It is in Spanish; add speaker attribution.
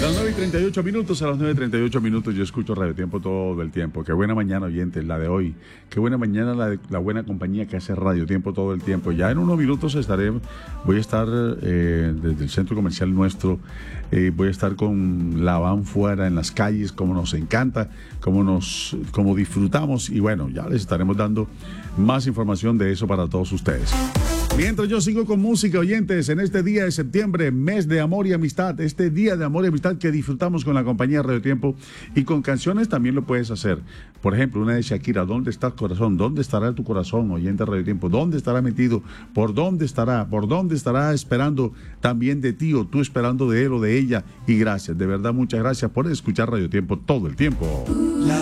Speaker 1: las 9:38 minutos, a las 9:38 minutos yo escucho Radio Tiempo todo el tiempo. Qué buena mañana, oyentes, la de hoy. Qué buena mañana la buena compañía que hace Radio Tiempo todo el tiempo. Ya en unos minutos voy a estar desde el centro comercial nuestro, voy a estar con la van fuera en las calles, como nos encanta, como disfrutamos, y bueno, ya les estaremos dando más información de eso para todos ustedes. Mientras yo sigo con música, oyentes, en este día de septiembre, mes de amor y amistad, este día de amor y amistad que disfrutamos con la compañía Radio Tiempo, y con canciones también lo puedes hacer. Por ejemplo, una de Shakira, ¿dónde está el corazón? ¿Dónde estará tu corazón, oyente de Radio Tiempo? ¿Dónde estará metido? ¿Por dónde estará? ¿Por dónde estará esperando también de ti, o tú esperando de él o de ella? Y gracias, de verdad, muchas gracias por escuchar Radio Tiempo todo el tiempo.
Speaker 2: La